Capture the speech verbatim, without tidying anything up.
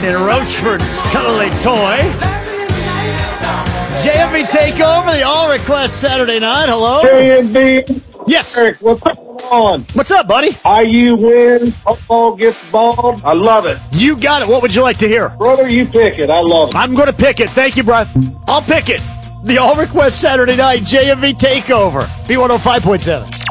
nine in Roachford's Cuddly Toy. J M V Takeover, the All Request Saturday night. Hello? J M V. Yes. Eric, what's on? What's up, buddy? I U wins. Football gets bald. I love it. You got it. What would you like to hear? Brother, you pick it. I love it. I'm going to pick it. Thank you, bro. I'll pick it. The All Request Saturday night J M V Takeover. B one oh five point seven.